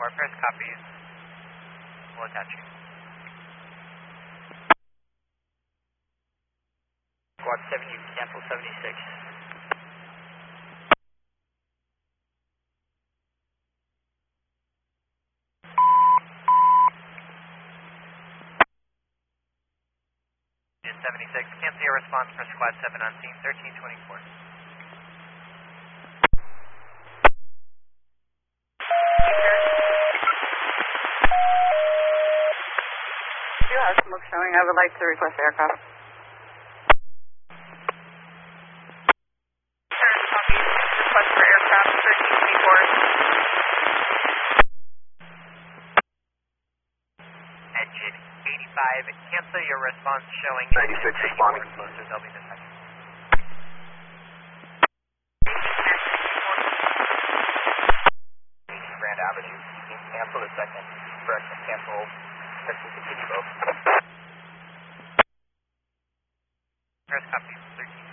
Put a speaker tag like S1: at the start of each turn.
S1: Baltimore. First copies. We'll attach you.
S2: Squad 7, you cancel 76.
S1: Is 76. Cancel your response for Squad 7 on scene 1324.
S3: You have smoke showing. I would like to request aircraft. Copy. Request for aircraft 1324.
S1: Engine 85. Cancel your response showing
S4: 96 responding.
S1: Closer, they'll be detected.
S2: Grand Avenue, cancel the second. Correction, cancel. Continue both.
S1: First copy 13.